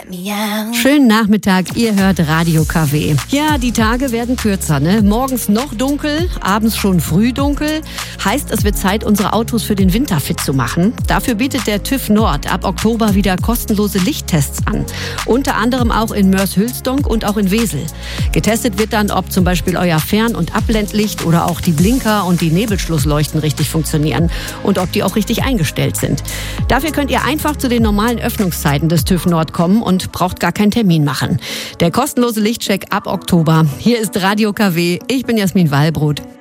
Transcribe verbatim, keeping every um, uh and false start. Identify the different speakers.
Speaker 1: Schönen Nachmittag, ihr hört Radio K W. Ja, die Tage werden kürzer, ne? Morgens noch dunkel, abends schon früh dunkel. Heißt, es wird Zeit, unsere Autos für den Winter fit zu machen. Dafür bietet der TÜV Nord ab Oktober wieder kostenlose Lichttests an. Unter anderem auch in Moers-Hülsdonk und auch in Wesel. Getestet wird dann, ob zum Beispiel euer Fern- und Abblendlicht oder auch die Blinker und die Nebelschlussleuchten richtig funktionieren und ob die auch richtig eingestellt sind. Dafür könnt ihr einfach zu den normalen Öffnungszeiten des TÜV Nord kommen und braucht gar keinen Termin machen. Der kostenlose Lichtcheck ab Oktober. Hier ist Radio K W. Ich bin Jasmin Wallbrot.